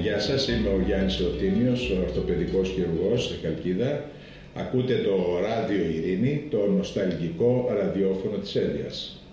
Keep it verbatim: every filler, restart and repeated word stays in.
Γεια σας, είμαι ο Γιάννης Ρωτήμιος, ο ορθοπαιδικός χειρουργός στη Χαλκίδα. Ακούτε το Ράδιο Ειρήνη, το νοσταλγικό ραδιόφωνο της Ένδειας.